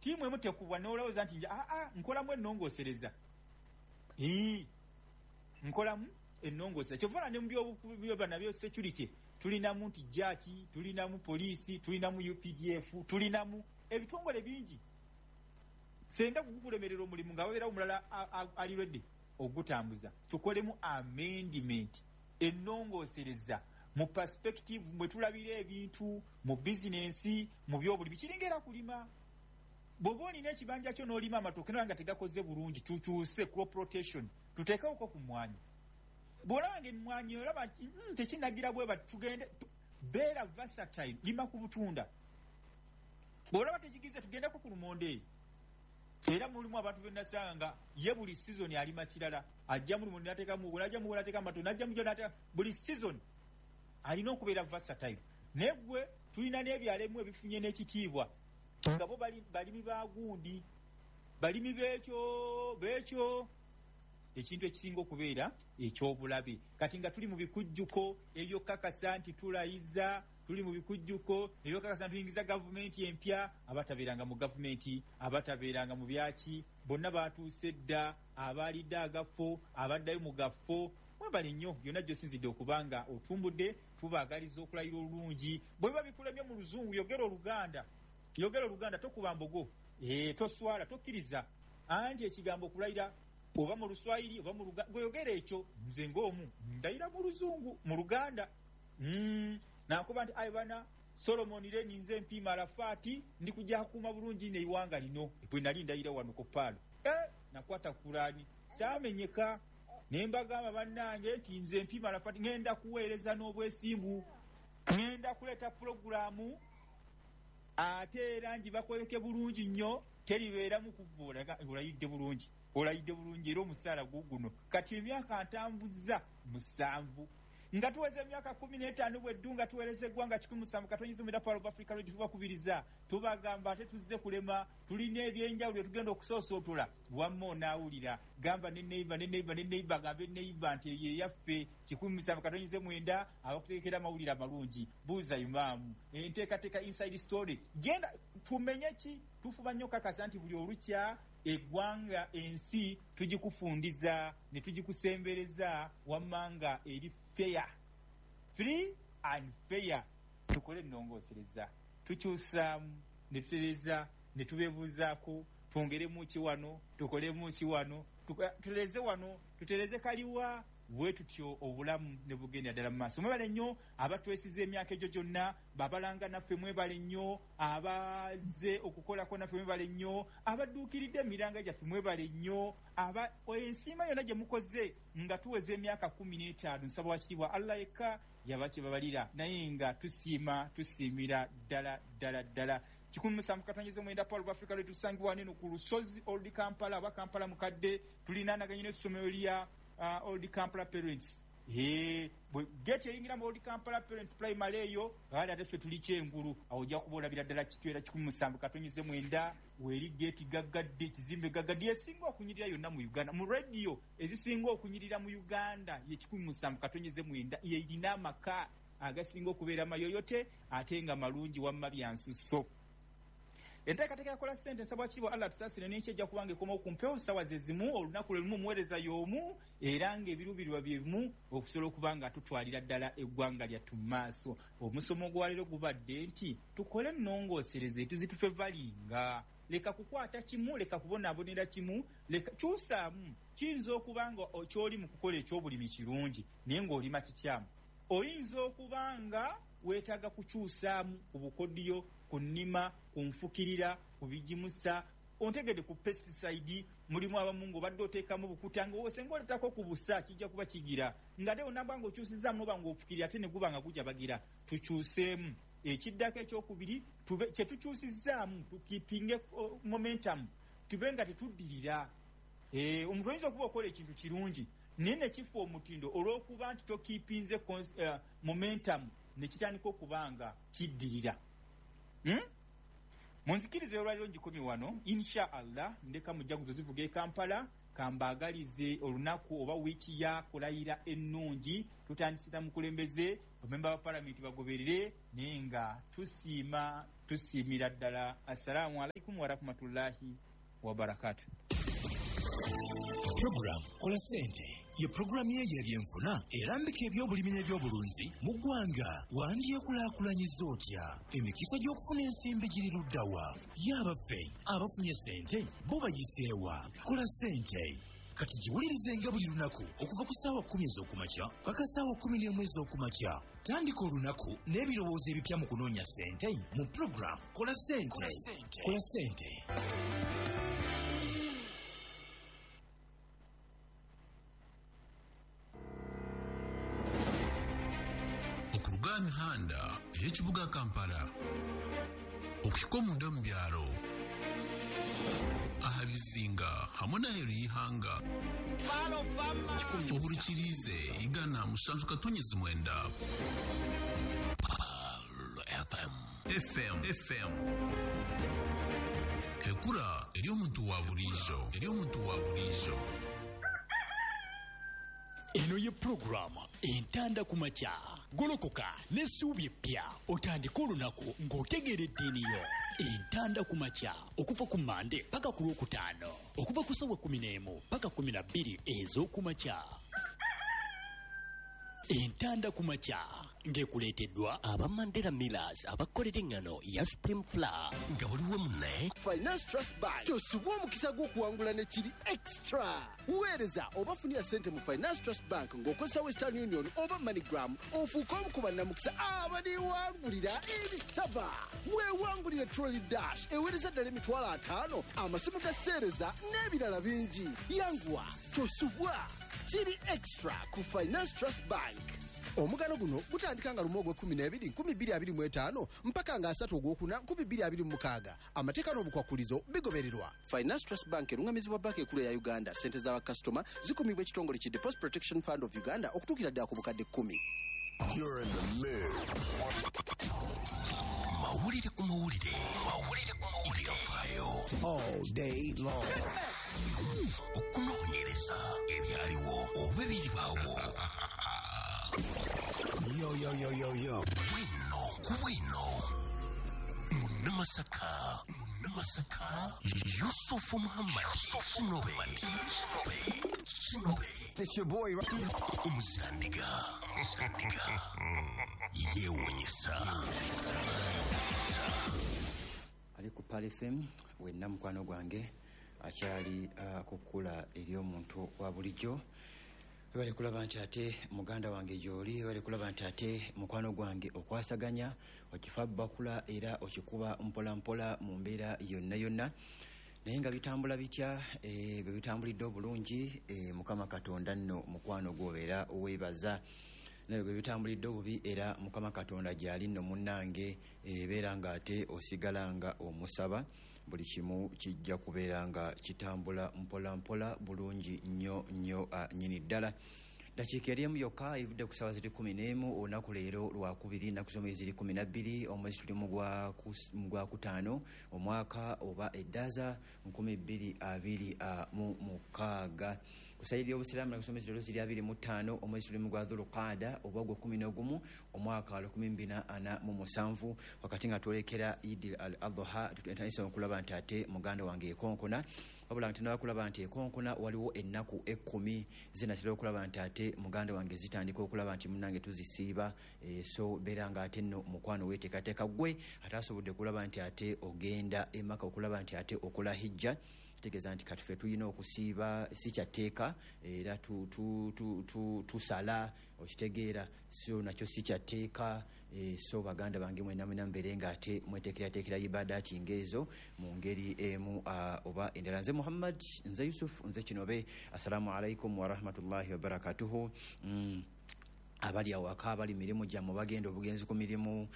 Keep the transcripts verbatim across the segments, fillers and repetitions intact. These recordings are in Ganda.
tiimu emu tekubwa n'olowooza nti ah ah nkolamu ennongoosereza ee nkolamu ennongoosereza kyovana ne mu byobana nabyo security tulinamu nti jaati tulinamu poliisi tulinamu U P D F tulinamu ebitongole bingi senga kukulemerera omulimu nga wabeerawo omulala ali ready ogutambuza tukolemu amendment ennongoosereza mu perspective mwe tulabira ebintu mu business mu byobulimi kiringera kulima bwoba olina ekibanja kyo n'olima amatooke nga tegakoze bulungi tukyuse crop rotation tuteekewoko ku mwanya bw'olaba emmwanyi olaba nti tekinagira bwe bati tugende beera versatile lima ku butunda bw'olaba tekigize tugendeko ku lumonde eyo era mulimu abantu bennasanga nga ye buli season alima kirala ajja mu lumonde n'ateekamu bwe najja mu bwe n'ateeka amatooke najja mu gyo n'ateeka buli season alina okubeera versatile naye gwe tulina n'ebyalemu ebifunye n'ekitiibwa nga bo balimi ba gundi balimi beekyo beekyo ekintu ekisinga okubeera ekyobulabe kati nga tuli mu bikujjuko ebyokakasa nti tulayiza tuli mu bikujjuko ebyokakasa tuyingiza gavumenti empya abatabeeranga mu gavumenti abatabeeranga mu byaki bonna batuuse dda abalidde agafo abaddayo mu gafo mwebale nnyo byonna gy'osinzidde okubanga otumbudde tubaagaliza okulayira olulungi bwe biba bikulemye mu luzungu yogera oluganda yogera oluganda tokuba mbogo ee toswala tokkiriza anti ekigambo okulayira oba mu luswayiri oba mu luganda gweyogera ekyo nze ng'omu ndayira mu luzungu mu luganda mm, nakuba nti ayi bana Solomon Reni nze mpiima Arafati ndi kujja kuuma bulungi neiwanga lino bwe nali ndayira wano ku paalo eh nakwata Kurani saamenyeka nembagamba bannange nti nze mpiima Arafati ngenda kuweereza n'obwesimbu ngenda kuleta programu ate era njibakoleke bulungi nnyo teribeeramu kuvvuula olayidde bulungi olayidde bulungi era omusaala guguno kati emyaka ntambuza musanvu nga tuweze emyaka kumi n'etaano bweddu nga tuweereza eggwanga kikumi musanvu katonyiza omwenda Power of Africa Radio tubakubiriza tubagamba ate tuzze kulema tulina ebyenjawulo tugenda okusoosootola wamma onaawulira gamba ne neighbor ne neighbor ne neighbor gambe neighbor nti eyo eyaffe kikumi musanvu katonyiza mwenda abakuteekera amawulire amalungi buuza imaamu enteekateeka inside story genda tumenye ki tufuba nnyo kakasa nti buli olukya eggwanga ensi tugikufundiza ne tugikusembereza wammanga eri fair free and fair tukole ennongoosereza tukyusaamu ne tutereza ne tubeebuuzaako twongeremu ki wano tukolemu ki wano tutereze wano tutereze kaliwa bwe tutyo obulamu ne bugenda ddala mu maaso mwebale nnyo abatwesiza emyaka egyo gyonna babalanga naffe mwebale nnyo abaze okukolako naffe mwebale nnyo abadduukiridde emiranga gyaffe mwebale nnyo aba ensiima yonna gye mukoze nga tuweza emyaka kumi n'etaano nsaba wakitiibwa Allah yekka yabakibabalira naye nga tusiima tusiimira ddala ddala ddala kikumi musanvu katonyiza mwenda Power of Africa lwe tusangibwa neno ku lusozi Old Kampala aba Kampala mukadde tulinaanaganye n'essomero lya Uh, Old Kampala Parents eh get yingira mu Old Kampala Parents primary eyo bali ate tuli kyengulu awojja kubola biradala kitwera kikumi musanvu katonyize mwenda weri gate gaggadde kizimbe gaggadde esinga okunyirira yonna mu Uganda mu radio ezisinga okunyirira mu Uganda ye kikumi musanvu katonyize mwenda ye irina amaka agasinga okubeera mayoyote ate nga malungi wamma byansusso enteekateeka yakola ssente nsaba kibo Allah tusaasire n'ekyejja kubanga ekoma okumpewo sawa ze zimu olunaku lwe lumu muweereza y'omu era ng'ebiruubirirwa bye bimu okusobola okuba nga tutwalira ddala eggwanga lyattu mu maaso omusomo gwaleero gubadde nti tukole ennongoosereze tuzitufe valinga leka kukwata kimu leka kubonaabonera kimu leka kyusaamu kiyinza okuba nga kyoli mu kukola ekyobulimi kirungi naye ng'olima kikyamu oyinza okuba nga weetaaga kukyusaamu ku bukodyo ku nnima ku nfukirira ku bigimusa ontegedde ku pesticide mulimu abamu ng'obadde oteekamu bukuta ng'osenga oletako ku busa kijja kuba kigira nga te onaba ng'okyusizaamu noba ng'ofukirira ate ne guba nga gujja bagira tukyuseemu ekiddako ekyokubiri kye tukyusizaamu tukipinge momentum tube nga tetuddirira omuntu oyinza okuba okola ekintu kirungi naye ne kifa omutindo olw'okuba nti tokipinze momentum ne kitandika okuba nga kiddirira Hmm? Munzikirize olwaliro njikumi wano insha Allah ndeka mujaguzo zivuga e Kampala kambaagalize olunaku oba wiiki ya kulayira ennungi tutandisira mu kulembeze bamemba ba parliament bagoberere naye nga tusiima tusiimira ddala. Assalamu alaikum wa rahmatullahi wa barakatuh. Program Kola Sente ye program ye y'ebyenfuna erambika ebyobulimi n'ebyobulunzi mu ggwanga. Wandyekulaakulanyiza otya? Emikisa gy'okufuna ensimbi giri luddawa? Y'abaffe abafunye sente bo bayiseewa? Kola Sente kati giwulirizenga buli lunaku okuva ku ssaawa kkumi ez'okumakya paka ssaawa kkumi n'emu ez'okumakya. Tandika olunaku n'ebirowoozo ebipya mu kunoonya sente mu program Kola Sente. Kola Sente. Okuruga mihanda ey'ekibuga Kampala okufika omunda mu byalo aha bizinga hamwe n'aheru y'ihanga obulukirize igana musanju katonyezi mwenda F M F M ekura eri omuntu wa bulijo eri omuntu wa bulijo. Eno ye programu entanda ku makya golokoka n'essuubi eppya otandika olunaku ng'otegeeredde eniyo. Entanda ku makya okuva ku Mande paka ku Lwokutaano okuva ku ssaawa kumi n'emu paka kumi na bbiri ez'oku makya. Entanda ku makya ng'ekuleeteddwa aba Mandela Millers abakolera engano ya Supreme Flour nga buliwo munne Finance Trust Bank tosubwa omukisa gw'okuwangula ne kiri extra. Weereza obafunira ssente mu Finance Trust Bank ng'okozesa Western Union oba MoneyGram ofuuka omu ku bannamukisa abaliwangulira ebisaba. Weewangulire Trolley Dash eweereza ddala emitwalo ataano amasimu ga sseereza n'ebirala bingi. Yanguwa tosubwa kiri extra ku Finance Trust Bank. Omugano guno gutandika nga lumu ogw'ekkumi n'ebiri nkumi bbiri abiri mu etaano mpaka nga asatu ogwokuna nkumi bbiri abiri mu mukaaga. Amateeka n'obukwakulizo bigobererwa. Finance Trust Bank erungamizibwa banka ekulu ya Uganda. Ssente z'abakasitoma zikumibwa ekitongole ki Deposit Protection Fund of Uganda okutuukira ddala ku bukadde kkumi. You're in the mix. Mawulire ku mawulire. Mawulire ku mawulire. All day long. Okunoonyereza ebyaliwo oba ebiribaawo. Yo, yo, yo, yo, yo. Wino, wino. Munamasaka. Munamasaka. Yusufu Muhammad. Shinobe. Shinobe. It's your boy, right? Umuzirandiga. Yewunyisa. Ali ku Pal F M wenna mukwano gwange akyali uh, kukula eri omuntu wa bulijjo. Bali kulaba nti ate muganda wange gy'oli, bali kulaba nti ate mukwano gwange okwasaganya okifa bakula era okikuba mpola mpola mu mbeera yonna yonna. Naye nga bitambula bitya e, bwe bitambulidde obulungi e, Mukama Katonda nno mukwano gwobeera weebaza. Naye bwe bitambulidde obubi era Mukama Katonda gy'ali nno munnange ebeera nga ate osigala nga omusaba. Buli kimu kijja kubeera nga kitambula mpola mpola bulungi nnyo nnyo uh, nnyini ddala. Dakiika eri emu yokka evudde ku ssaawa ziri kkumi n'emu olunaku leero lwakubiri nnaku z'omwezi ziri kkumi na bbiri omwezi tuli mu gwa kutaano omwaka oba eddaaza nkumi bbiri abiri mu mukaaga. Kusayidi obusiraamu nnaku z'omwezi leero ziri abiri mu ttaano omwezi tuli mu gwa Dhulqaada oba gwa kkumi n'ogumu omwaka wa lukumi bbiri ana mu musanvu wakati nga twolekera Eid al-Adha tutandise okulaba nti ate muganda wange ekonkona. Wabula nti nakulaba nti ekonkona waliwo ennaku ekkumi zinatera okulaba nti ate muganda wange zitandika okulaba nti munnange tuzisiiba e, so beera nga ate nno mukwano weeteekateeka gwe ataasobodde kulaba nti ate ogenda emaka okulaba nti ate okola hijja. Kitegeeza nti kati ffe tulina okusiiba si kyateeka era tusala tu, tu, tu, tu okitegeera so nakyo si kyateeka e, so baganda bange mwena mwena mbeere nga ate mweteekerateekera ibadaati ng'ezo mu ngeri emu uh, oba endala. Nze Muhammad, nze Yusuf, nze Kinobe. Assalamu alaikum wa rahmatullahi wa barakatuhu. mm. Abali awaka abali mirimu gyammwe bagenda obugenzi ku mirimu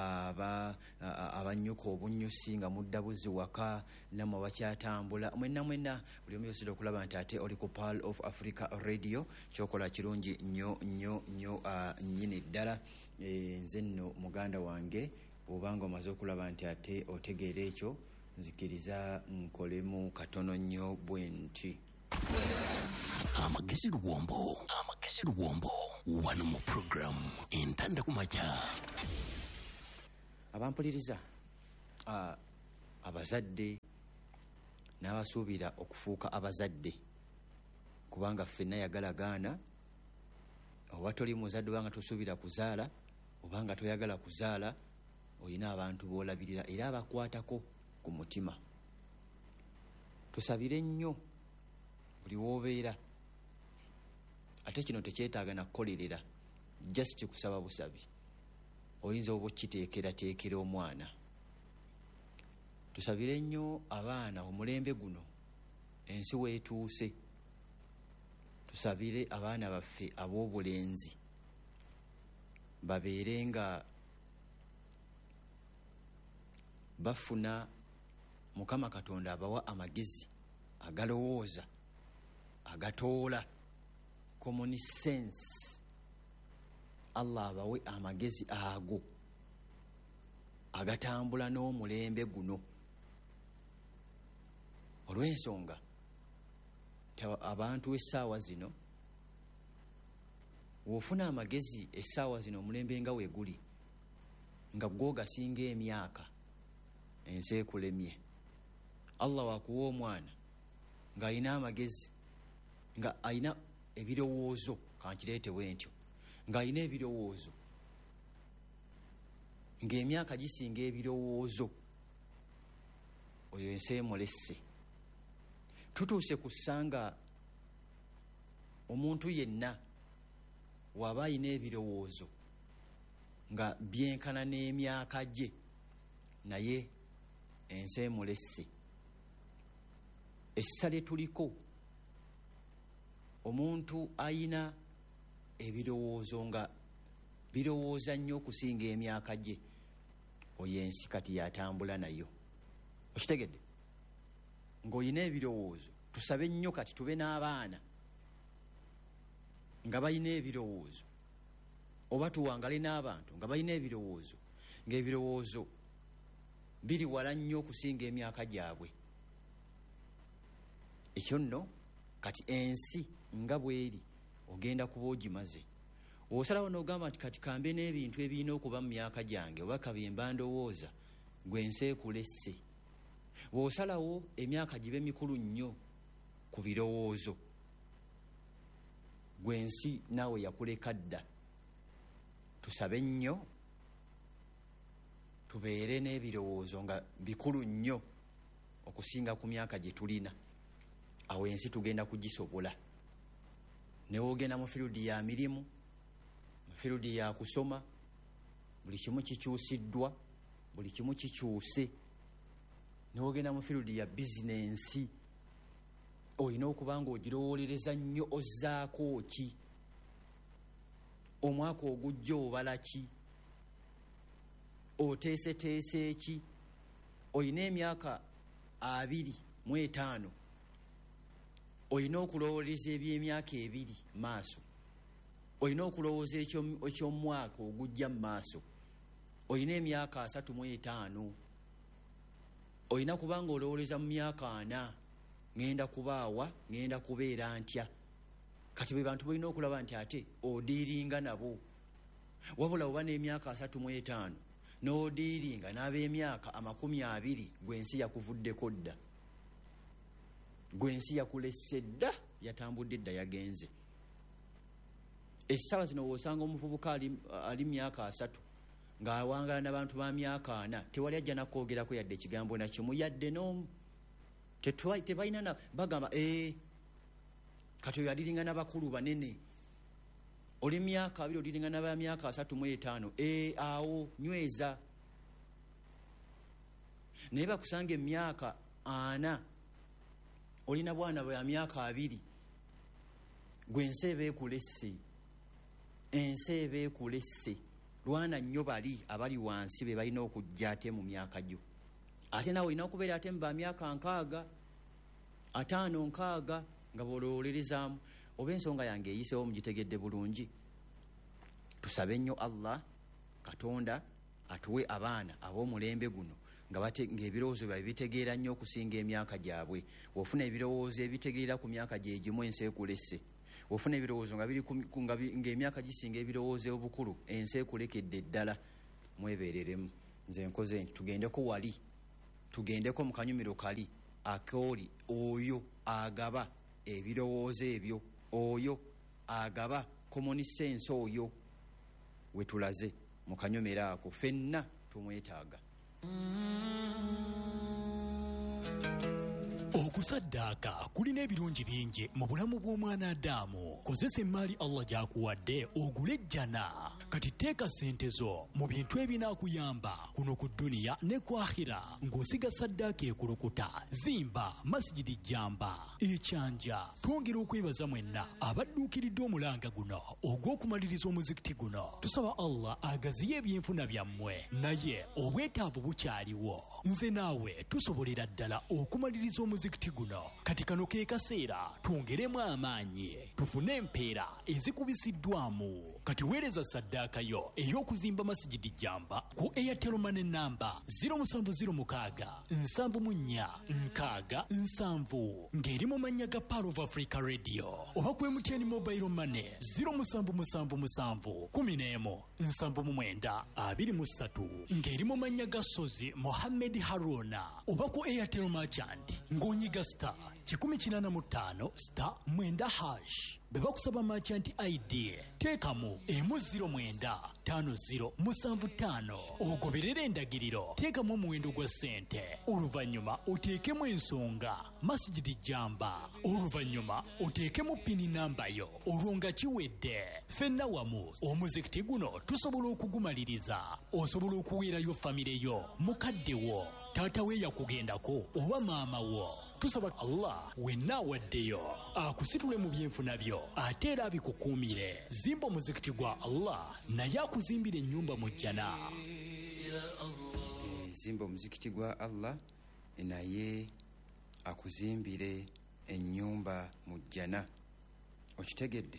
aba abanyuka obunyusi nga muddabuzi waka namwe bakyatambula mwenna mwenna buli omu yosira okulaba nti ate oli ku Pearl of Africa Radio kyokola kirungi nnyo nnyo nnyo uh, nnyini ddala. E, nze nno muganda wange bw'obanga omaze okulaba nti ate otegeera ekyo nzikiriza nkolemu katono nnyo bwe nti amagezi luwombo amagezi luwombo wano mu program entanda ku makya. Abampuliriza uh, abazadde n'abasuubira okufuuka abazadde, kubanga ffenna yagalagaana. Oba toli muzadde obanga tosuubira kuzaala obanga toyagala kuzaala, olina abantu boolabirira era abakwatako ku mutima. Tusabire nnyo buli woobeera. Ate kino tekyetaaga na kukolerera, just kusaba busabi. Oyinza oba okiteekerateekera omwana. Tusabire nnyo abaana omulembe guno ensi weetuuse. Tusabire abaana baffe ab'obulenzi babeere nga bafuna Mukama Katonda abawa amagezi agalowooza, agatoola, common sense. Allah abawe amagezi ago agatambula n'omulembe guno. Olw'ensonga abantu essaawa zino, w'ofuna amagezi essaawa zino omulembe nga weeguli, nga gwo gasinga emyaka, ensi ekulemye. Allah wakuwa omwana ng'alina amagezi, nga alina ebirowoozo, kankireete bwentyo, ng'alina ebirowoozo, ng'emyaka gisinga ebirowoozo, oyo ensi emulesse. Tutuuse ku ssanga omuntu yenna waba alina ebirowoozo nga byenkana n'emyaka gye, naye ensi emulesse. Essale tuliko omuntu ayina ebirowoozo nga birowooza nnyo okusinga emyaka gye, oyo ensi kati yatambula nayo. Okitegedde? Ng'olina ebirowoozo. Tusabe nnyo kati tube n'abaana nga balina ebirowoozo, oba tuwangale n'abantu nga balina ebirowoozo, ng'ebirowoozo biri wala nnyo okusinga emyaka gyabwe. Ekyo nno kati ensi nga bw'eri ogenda kuba ogimaze. Osalawo n'ogamba nti kati kambe n'ebintu ebirina okuba mu myaka gyange oba kabe mba ndowooza, gwe ensi ekulesse. Bw'osalawo emyaka gibe mikulu nnyo ku birowoozo, gwe ensi naawe yakuleka dda. Tusabe nnyo tubeere n'ebirowoozo nga bikulu nnyo okusinga ku myaka gye tulina. Awo ensi tugenda kugisobola. Ne wogenda mu firudi ya mirimu, mu firudi ya kusoma, buli kimu kikyusiddwa, buli kimu kikyuse. Ne wogenda mu firudi ya bizinensi, olina okuba ng'ogirowoolereza nnyo, ozzaako ki? Omwaka ogujja obala ki? Oteeseteese ki? Olina emyaka abiri mu etaano, olina okulowooleza eby'emyaka ebiri maaso, olina okulowooza eky'omwaka ogujja mu maaso, olina emyaka asatu mu etaano, olina kuba ng'olowooleza mu myaka ana, ngenda kubaawa, ngenda kubeera ntya. Kati be bantu balina okulaba nti ate odiiringa nabo. Wabula oba n'emyaka asatu mu etaano n'odiiringa n'ab'emyaka amakumi abiri, gwe ensi yakuvuddeko dda, gwe ensi yakulesse dda, yatambudde dda, yagenze. Essaawa zino w'osanga omuvubuka ali, ali myaka asatu ng'awangala n'abantu ba myaka ana, tewali ajja nakwogerako yadde ekigambo na kimu, yadde n'omu. Tebalina na bagamba ee kati oyo aliringa n'abakulu banene, oli myaka abiri oliringa n'aba myaka asatu mu etaano, ee awo nyweza. Naye bakusanga emyaka ana olina bwana bwa myaka abiri, gwe ensi eba ekulesse, ensi eba ekulesse. Lwana nnyo bali abali wansi be balina okujja ate mu myaka gyo. Ate nawe olina okubeera ate mu ba myaka nkaaga, ataano nkaaga, nga bw'olowoolerezaamu. Oba ensonga yange eyiseewo mugitegedde bulungi. Tusabe nnyo Allah Katonda atuwe abaana ab'omulembe guno ng'ebirowoozo byabwe bitegeera nnyo okusinga emyaka gyabwe. Wofuna ebirowoozo ebitegeera ku myaka gye gimu, ensi ekulesse. Wofuna ebirowoozo ng'emyaka gisinga ebirowoozo obukulu, ensi ekulekedde ddala. Mwebeereremu. Nze nkoze nti tugendeko wali tugendeko mu kanyumiro kali akooli oyo agaba ebirowoozo ebyo, oyo agaba common sense, oyo wetulaze mu kanyumiro ako fenna tumwetaaga. Okusaddaaka kulina ebirungi bingi mu bulamu bw'omwana Adamu. Kozesa emmaali Allah gy'akuwadde ogule ejjana. Kati teeka ssente zo mu bintu ebinaakuyamba kuno ku dduniya ne ku akhira ng'osiga saddaaka ekulukuta. Zimba masijidi jjamba ekyanja. Twongera okwebaza mwenna abadduukiridde omulanga guno ogw'okumaliriza omuzikiti guno. Tusaba Allah agaziye ebyenfuna byammwe, naye obwetaavu bukyaliwo. Nze naawe tusobolera ddala okumaliriza omuzikiti guno. Kati kano ke kaseera twongeremu amaanyi tufune empeera ezikubisiddwamu. Kati weereza saddaaka yo ey'okuzimba masijidi jjamba ku Airtel Money namba zero seven zero six seven mu nnya nkaaga nsanvu ng'eri mu mannya ga Power of Africa Radio, oba ku M T N Mobile Money zero seven seven seven one zero one nsanvu mu mwenda abiri mu ssatu ng'eri mu mannya ga Sozi Mohammed Haruna, oba ku Airtel Merchant ng'onyiga star kikumi kinaana mu ttaano star mwenda hash. Bwe bakusaba merchant I D teekamu emu ziro mwenda ttaano ziro musanvu ttaano, ogoberera endagiriro, teekamu omuwendo gwa ssente, oluvannyuma oteekemu ensonga masijidi jjamba, oluvannyuma oteekemu pini namba yo, olwo nga kiwedde. Ffenna wamu omuzikiti guno tusobola okugumaliriza. Osobola okuweerayo famire yo, mukadde wo, taata we yakugendako oba maama wo. Tusaba Allah wenna awaddeyo akusitule mu byenfuna byo ate era abikukuumire. Zimba omuzikiti gwa Allah naye akuzimbira ennyumba mu jjana. E, zimba omuzikiti gwa Allah naye akuzimbire ennyumba mu jjana. Okitegedde?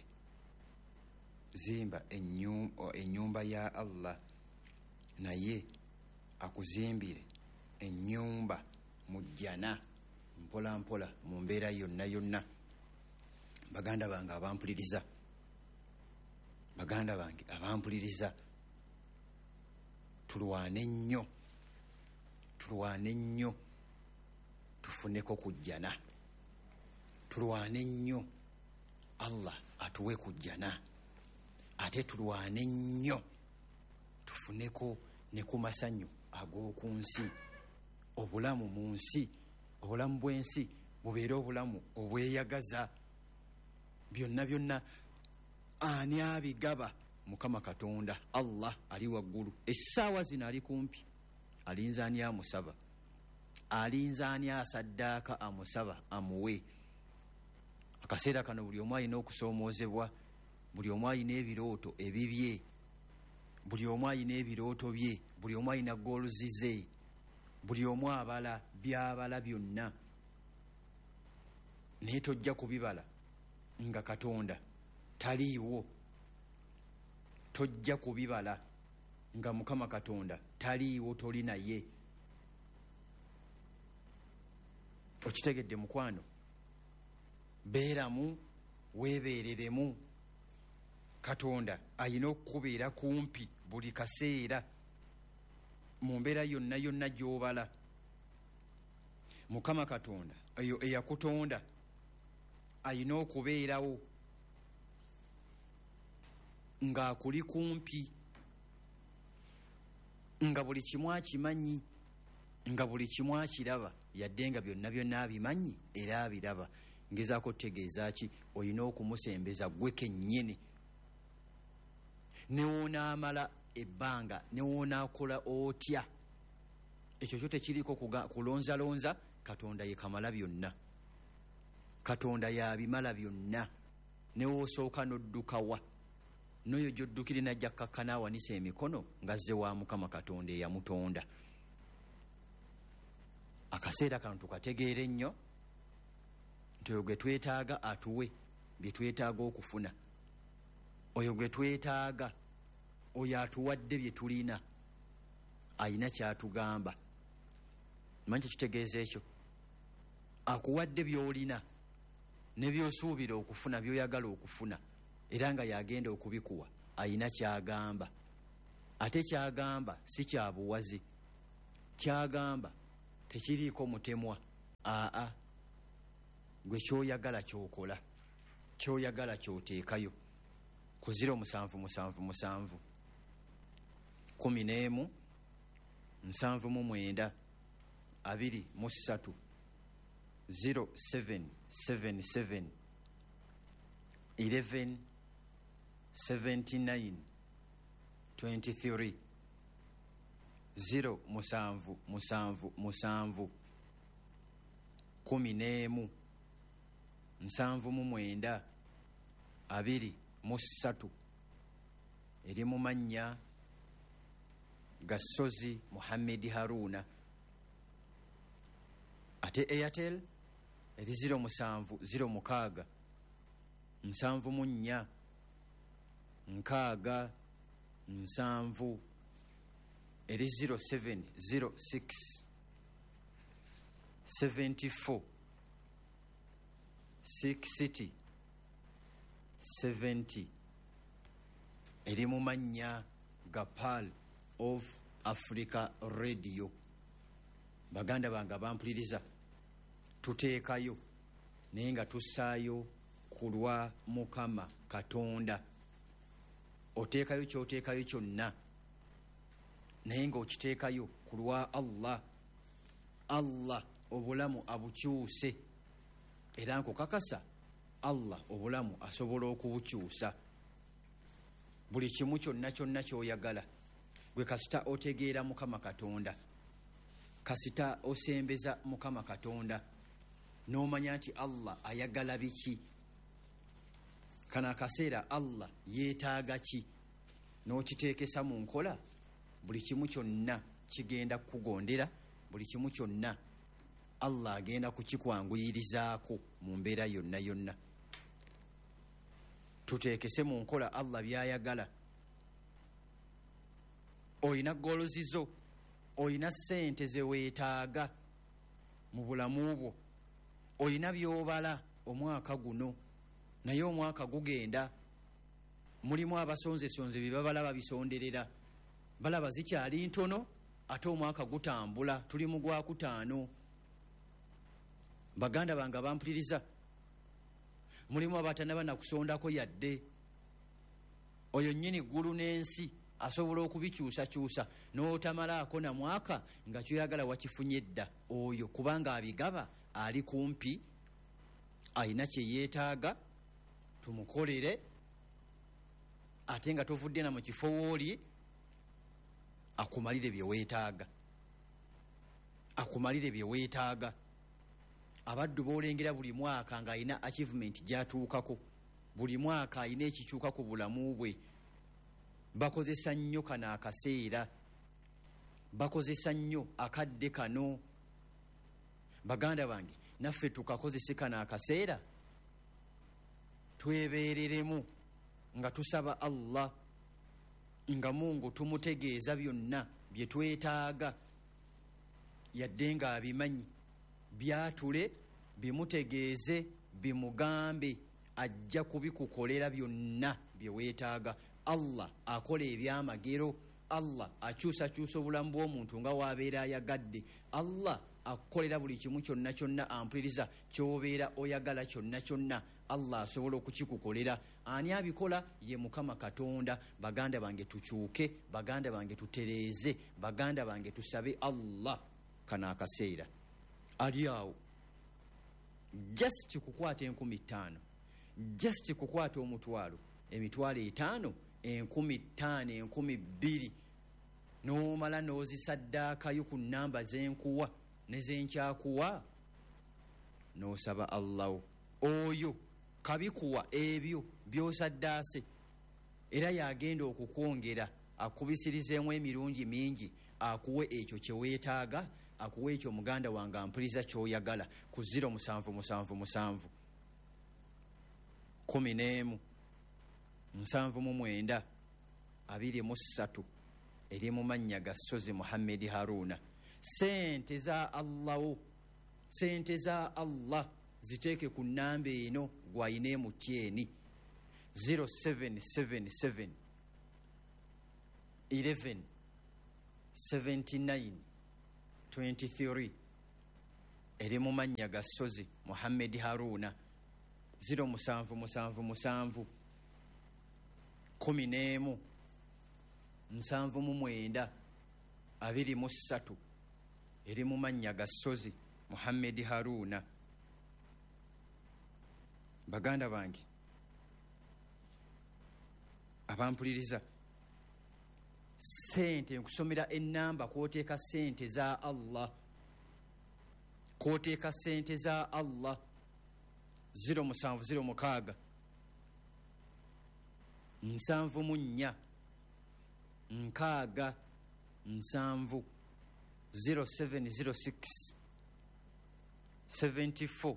Zimba ennyumba, ennyumba ya Allah naye akuzimbire ennyumba mu jjana. Mpola mpola mu mbeera yonna yonna. Baganda bange abampuliriza, baganda bange abampuliriza, tulwane nnyo, tulwane nnyo tufuneko kujjana, tulwane nnyo Allah atuwe kujjana, ate tulwane nnyo tufuneko ne ku masanyu ag'oku nsi. Obulamu mu nsi, obulamu bw'ensi bubeere obulamu obweyagaza. Byonna byonna ani abigaba? Mukama Katonda Allah ali waggulu. Essaawa zino ali kumpi. Alinza ani amusaba, alinza ani asaddaaka amusaba amuwe. Akaseera kano buli omu alina okusoomoozebwa, buli omu alina ebirooto ebibye, buli omu alina ebirooto bye, buli omu alina gooluzi ze, buli omu abala byabala byonna, naye tojja kubibala nga Katonda taliiwo. Tojja kubibala nga Mukama Katonda taliiwo, toli naye. Okitegedde mukwano? Beeramu, weebeereremu. Katonda ayina okukubeera kumpi buli kaseera mu mbeera yonna yonna gy'obala. Mukama Katonda eyo eyakutonda ayina okubeerawo ng'akuli kumpi, nga buli kimu akimanyi, nga buli kimu akiraba, yadde nga byonna byonna abimanyi era abiraba. Ngezaako otegeeza ki? Olina okumusembeza gwe kennyini. Ne woonaamala ebbanga, ne woonaakola otya, ekyo kyo tekiriko kulonzalonza. Katonda ye kamala byonna, Katonda yabimala byonna. Ne woosooka n'oddukawa, n'oyo gy'oddukire najja kkakkana awanisa emikono ng'azze wa Mukama Katonda eyamutonda. Akaseera kano tukategeere nnyo nti oyo gwe twetaaga atuwe bye twetaaga okufuna, oyo gwe twetaaga, oyo atuwadde bye tulina, ayina kyatugamba. Manyi kitegeeza ekyo? Akuwadde by'olina ne by'osuubira okufuna, by'oyagala okufuna, era nga yagenda okubikuwa, ayina kyagamba. Ate kyagamba si kya buwazi, kyagamba tekiriiko mutemwa. Aa, gwe kyoyagala kyokola, kyoyagala kyoteekayo ku ziro musanvu musanvu musanvu kumi n'emu nsanvu mu mwenda abiri mu ssatu zero seven seven seven eleven seventy nine twenty three zero musanvu musanvu musanvu kumi n'emu nsanvu mu mwenda abiri mu ssatu eri mu mannya Gasozi Muhammad Haruna. Ate Airtel eri ziro musanvu ziro mukaaga nsanvu mu nnya nkaaga nsanvu eri zero seven zero six seventy four sixty seventy eri mu mannya Gapal of Africa Radio. Baganda bange bampuliriza, tuteekayo naye nga tussaayo ku lwa Mukama Katonda. Oteekayo ky'oteekayo kyonna naye ng'okiteekayo ku lwa Allah. Allah obulamu abukyuse, era nkukakasa Allah obulamu asobola okubukyusa. Buli kimu kyonna kyonna ky'oyagala gwe kasita otegeera Mukama Katonda, kasita osembeza Mukama Katonda, n'omanya nti Allah ayagala biki, kana akaseera Allah yeetaaga ki, n'okiteekesa mu nkola, buli kimu kyonna kigenda kukugondera, buli kimu kyonna Allah agenda kukikwanguyirizaako mu mbeera yonna yonna. Tuteekese mu nkola Allah by'ayagala. Oyina golozizo, oyina ssente ze weetaaga mu bulamu bwo, oyina by'obala omwaka guno, naye omwaka gugenda, mulimu abasonzesonze bye babala babisonderera, balaba zikyali ntono ate omwaka gutambula, tuli mu gwa kutaano. Baganda bange bampuliriza, mulimu abatanaba na kusondako yadde. Oyo nnyini ggulu n'ensi asobola okubikyusakyusa n'otamalaako na mwaka nga kyoyagala wakifunye dda. Oyo kubanga abigaba ali kumpi, alina kye yeetaaga, tumukolere, ate nga tovudde na mu kifo wooli, akumalire bye weetaaga, akumalire bye weetaaga. Abaddu boolengera buli mwaka ng'alina achievement gy'atuukako, buli mwaka alina ekikyuka ku bulamu bwe. Bakozesa nnyo kano akaseera, bakozesa nnyo akadde kano. Baganda bange, naffe tukakozese kano akaseera, twebeereremu nga tusaba Allah, nga Mungu tumutegeeza byonna bye twetaaga, yadde nga abimanyi, byatule bimutegeeze, bimugambe, ajja kubikukolera byonna bye weetaaga. Allah akola ebyamagero, Allah akyusakyusa obulamu bw'omuntu nga waabeera ayagadde, Allah akukolera buli kimu kyonna kyonna ampuliriza ky'obeera oyagala kyonna kyonna, Allah asobola okukikukolera. Ani abikola? Ye Mukama Katonda. Baganda bange tukyuke, baganda bange tutereeze, baganda bange tusabe Allah kana akaseera. Ali awo just kukwata enkumi ttaano, just kukwata omutwalo, emitwalo etaano, enkumi ttaano, enkumi bbiri, n'omala n'ozisaddaakayo ku nnamba z'enkuwa ne z'enkyakuwa, n'osaba Allah oyo kabikuwa ebyo by'osaddaase, era yagenda okukwongera akubisirizeemu emirungi mingi, akuwe ekyo kye weetaaga, akuwe ekyo muganda wange ampuliza ky'oyagala ku ziro musanvu musanvu musanvu kumi n'emu nsanvu mu mwenda abiri mu ssatu eri mu mannya Gasozi Muhammad Haruna. Sente za Allah, sente za Allah ziteeke ku nnamba eno gwayina emutyeni zero seven seven seven eleven seventy nine twenty three eri mu mannya ga Sozi Muhammed Haruna ziro musanvu musanvu musanvu kumi n'emu nsanvu mu mwenda abiri mu ssatu eri mu mannya ga Sozi Muhammed Haruna. Baganda bange abampuliriza, sente nkusomera ennamba kwoteeka sente za Allah, kwoteeka sente za Allah ziro musanvu ziro mukaaga nsanvu mu nnya nkaaga nsanvu zero seven zero six seventy four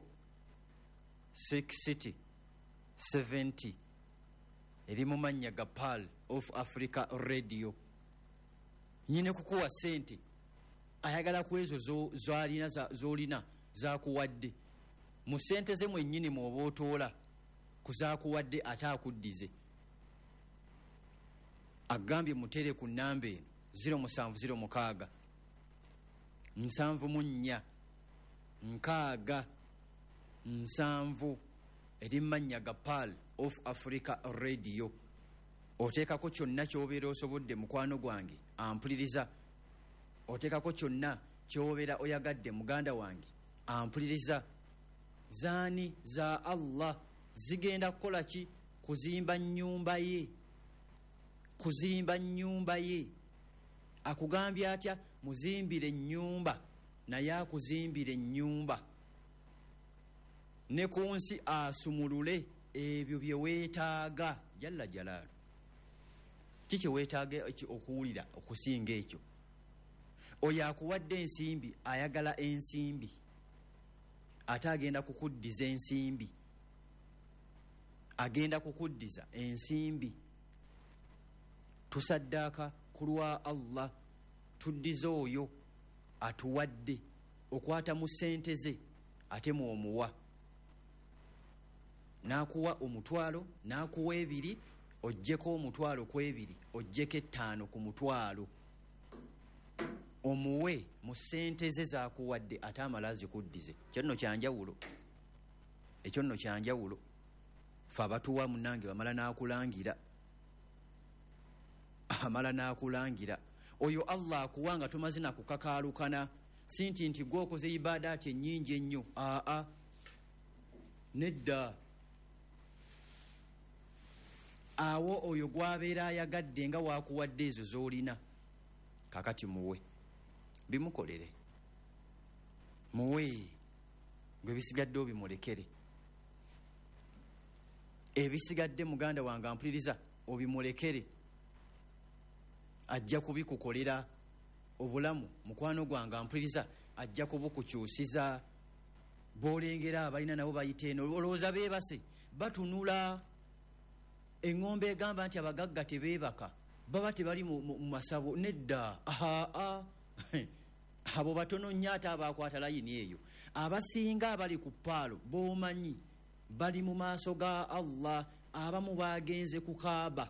sixty seventy eri mu mannya ga Pearl of Africa Radio. Nyine kukuwa sente ayagala ku ezo z'alina z'olina zakuwadde mu sente ze mwennyini mwoba otoola ku zakuwadde ate akuddize. Agambye mutere ku nnamba eno ziro musanvu ziro mukaaga nsanvu mu nnya nkaaga nsanvu eri mannya ga Pearl of Africa Radio. Oteekako kyonna ky'obeera osobodde mukwano gwange ampuliriza, oteekako kyonna ky'obeera oyagadde muganda wange ampuliriza. Zaani za Allah zigenda kukola ki? Kuzimba nnyumba ye, kuzimba nnyumba ye. Akugambye atya? Muzimbire nnyumba, naye akuzimbire ennyumba ne ku nsi asumulule ebyo bye weetaaga. Jalla jalaalu, kiki weetaaga okuwulira okusinga ekyo? Oyo akuwadde ensimbi ayagala ensimbi, ate agenda kukuddiza ensimbi, agenda kukuddiza ensimbi. Tusaddaaka ku lwa Allah, tuddiza oyo atuwadde. Okwata mu ssente ze ate mw'omuwa, n'akuwa omutwalo, n'akuwa ebiri, oggyeko omutwalo ku ebiri, oggyeko ettaano ku mutwalo, omuwe mu ssente ze z'akuwadde ate amala azikuddize. Ekyo nno kyanjawulo, ekyo nno kyanjawulo. Fe abatuwa munange bamala n'akulangira, amala n'akulangira. Oyo Allah akuwa nga tomaze na kukakaalukana, si nti nti gwe okoze ibaadaati ennyingi ennyo. Aa, nedda. Awo oyo gwabeera ayagadde nga waakuwadde ezo z'olina. Kakati muwe, bimukolere, muwe. Gwe bisigadde obimulekere, ebisigadde muganda wange ampuliriza obimulekere. Ajja kubikukolera obulamu mukwano gwange ampuliriza, ajja kubukukyusiza. B'olengera abalina nabo bayite eno, olowooza beebase, batunula. Eŋŋombe egamba nti abagagga tebeebaka, baba tebali mu masabo. Nedda. Aa, abo batono nnyo ate abaakwata layini eyo. Abasinga abali ku paalo b'omanyi bali mu maaso ga Allah. Abamu baagenze ku Kaaba,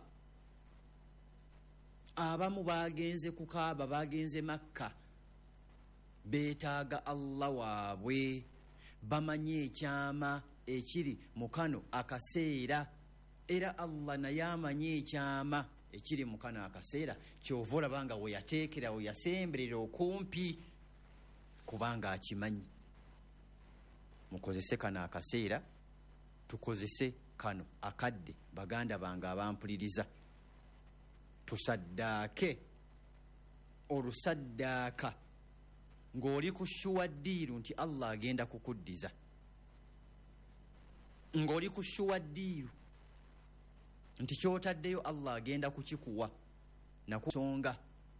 abamu baagenze ku Kaaba, baagenze Makka. Beetaaga Allah waabwe, bamanyi ekyama ekiri mu kano akaseera. Era Allah naye amanyi ekyama ekiri mu kano akaseera. Kyova olaba nga we yateekera, we yasemberera okumpi, kubanga akimanyi. Mukozese kano akaseera, tukozese kano akadde. Baganda bange abampuliriza, tusaddaake. Olusaddaaka ng'oli ku shuwaddiiru nti Allah agenda kukuddiza, ng'oli ku shuwaddiiru nti ky'otaddeyo Allah agenda kukikuwa. Nakusonga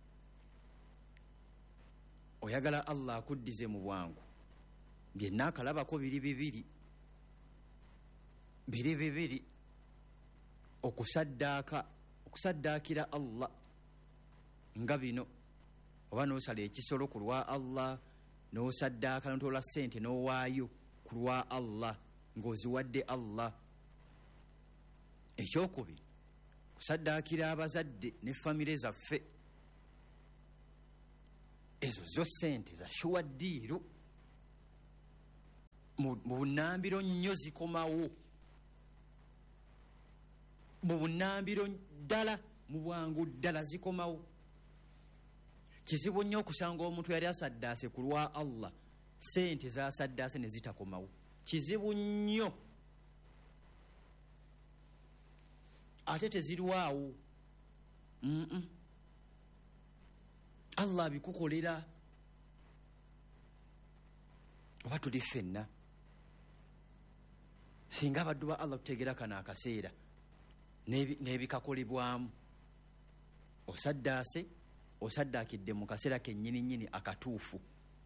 oyagala Allah akuddize mu bwangu. Byenna akalabako biri bibiri, biri bibiri. Okusaddaaka, okusaddaakira Allah nga bino. Oba n'osala ekisolo ku lwa Allah, n'osaddaaka n'otoola ssente n'owaayo ku lwa Allah ng'oziwadde Allah. Ekyokubiri, kusaddaakira abazadde ne famire zaffe. Ezo zo ssente za shuwaddiiru. mu bunnambiro nnyo zikomawo, mu bunnambiro ddala, mu bwangu ddala zikomawo. Kizibu nnyo okusanga omuntu yali asaddaase ku lwa Allah, sente zasaddaase ne zitakomawo. Kizibu nnyo. Ate tezirwawo. Mm-mm. Allah abikukolera. Oba tuli ffenna singa abaddu ba Allah tuteegera kano akaseera n'ebikakolebwamu, osaddaase osaddaakidde mu kaseera kennyini nnyini akatuufu,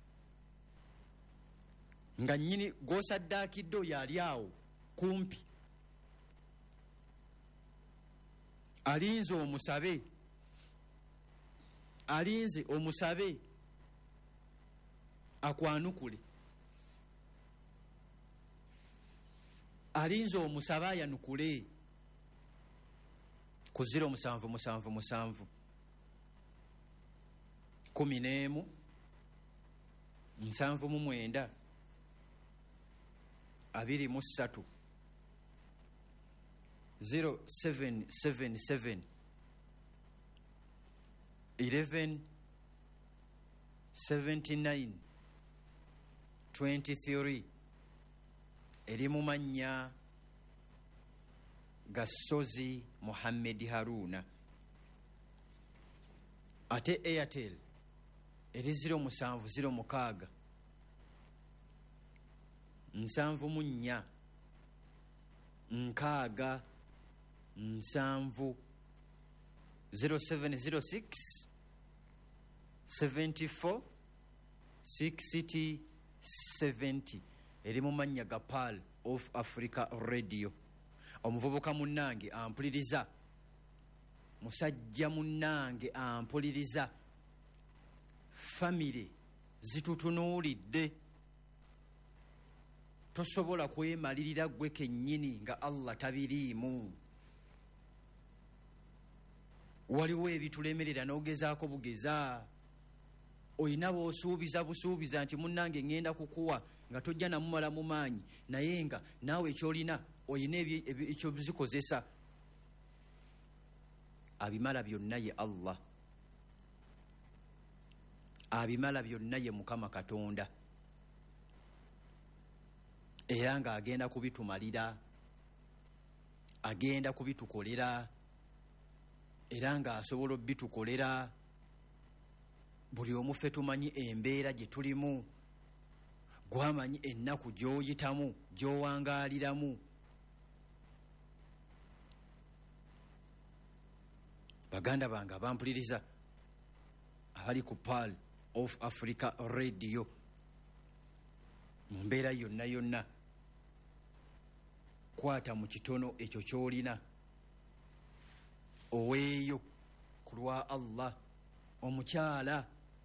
nga nnyini gw'osaddaakidde oyo ali awo kumpi, alinze omusabe, alinze omusabe akwanukule, alinze omusabe ayanukule ku ziro musanvu musanvu musanvu kumi n'emu nsanvu mu mwenda abiri mu ssatu zero seven seven seven eleven seventy nine twenty three. Eri mu mannya Gasozi Muhammad Haruna. Ate Airtel eri ziro musanvu ziro mukaaga nsanvu mu nnya nkaaga nsanvu zero seven zero six seventy four sixty seventy. Eri mu mannya ga Pearl of Africa Radio. Omuvubuka munnange ampuliriza, musajja munnange ampuliriza, famire zitutunuulidde. Tosobola kwemalirira gwe kennyini nga Allah tabiriimu. Waliwo ebitulemerera n'ogezaako bugeza, oyina bw'osuubiza busuubiza nti munnange ngenda kukuwa nga tojja namumala mu maanyi, naye nga naawe ekyolina oyina ekyo bizikozesa. Abimala byonna ye Allah, abimala byonna ye Mukama Katonda, era nga agenda kubitumalira, agenda kubitukolera, era nga asobola obitukolera. Buli omu ffe tumanyi embeera gye tulimu, gwamanyi ennaku gy'oyitamu gy'owangaaliramu. Baganda bange abampuliriza abali ku Pearl of Africa Radio, mu mbeera yonna yonna, kwata mu kitono ekyo ky'olina oweeyo ku lwa Allah. Omukyala,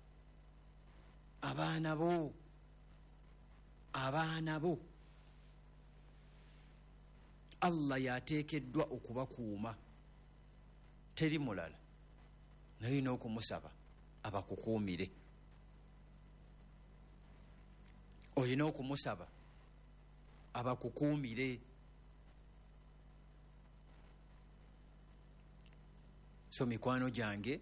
abaana bo, abaana bo Allah yateekeddwa okubakuuma, teri mulala, naye n'okumusaba abakukuumire. Olina okumusaba abakukuumire. So mikwano gyange,